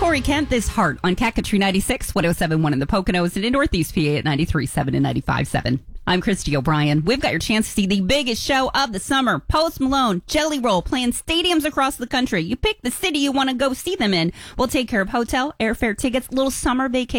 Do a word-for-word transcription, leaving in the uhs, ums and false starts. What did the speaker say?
Corey Kent, This Heart on Cat Country ninety-six, one oh seven point one in the Poconos, and in Northeast P A at ninety-three point seven and ninety-five point seven. I'm Christy O'Brien. We've got your chance to see the biggest show of the summer. Post Malone, Jelly Roll, playing stadiums across the country. You pick the city you want to go see them in. We'll take care of hotel, airfare tickets, little summer vacation.